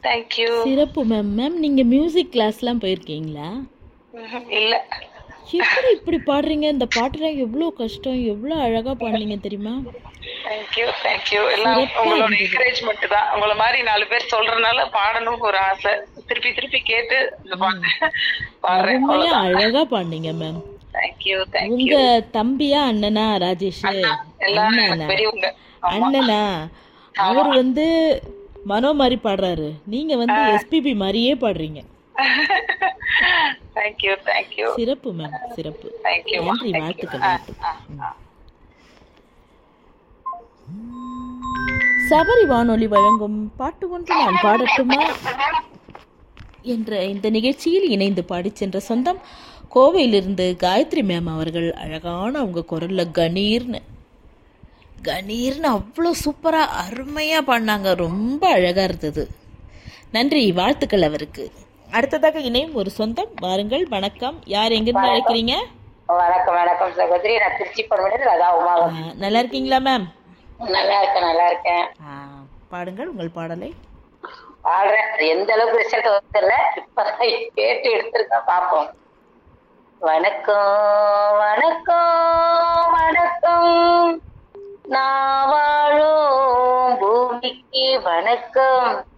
Thank you. சிறப்பு ma'am. Ma'am நீங்க music கிளாஸ்லாம் போயிருக்கீங்களா? இல்ல. எப்படி இப்படி பாடுறீங்க? இந்த பாட்டுலாம் எவ்வளோ கஷ்டம், எவ்வளோ அழகா பாடுனீங்க தெரியுமா? தேங்க்யூ. எல்லாம் உங்களோட என்கரேஜ்மெண்ட் தான். உங்கள மாதிரி 4 பேர் சொல்றதுனால பாடணும் ஒரு ஆசை. திருப்பி திருப்பி கேட்டு இந்த பாட்டு பாடுறேன். அருமையா அழகா பாடுனீங்க மேம். தேங்க்யூ. உங்க தம்பியா அண்ணனா ராஜேஷ்? அண்ணனா? அவர் வந்து மனோ மாதிரி பாடுறாரு, நீங்க வந்து எஸ்பிபி மாதிரியே பாடுறீங்க. தேங்க்யூ. சிறப்பு மேம், சிறப்பு. நன்றி, வாழ்த்துக்கள். சபரி வானொலி வழங்கும் பாட்டு ஒன்று நான் பாடட்டுமா என்ற இந்த நிகழ்ச்சியில் இணைந்து பாடி சென்ற சொந்தம் கோவையிலிருந்து காயத்ரி மேம் அவர்கள். அழகான அவங்க குரல்ல கணீர்னு அவ்வளோ சூப்பராக அருமையாக பாடினாங்க. ரொம்ப அழகாக இருந்தது. நன்றி, வாழ்த்துக்கள் அவருக்கு. அடுத்ததாக இணையும் ஒரு சொந்தம், வாருங்கள். வணக்கம். யார், எங்கிருந்து அழைக்கிறீங்க? வணக்கம் சகோதரி, நான் திருச்சி நல்லா இருக்கீங்களா மேம்? நல்லா இருக்கேன். பாடுங்கள் உங்கள் பாடலை. பாடுறேன். எந்த அளவுக்கு ரிசல்ட் வரல, இப்பதான் கேட்டு எடுத்திருக்கேன், பாப்போம். வணக்கம் நான் வாழும் பூமிக்கு வணக்கம்.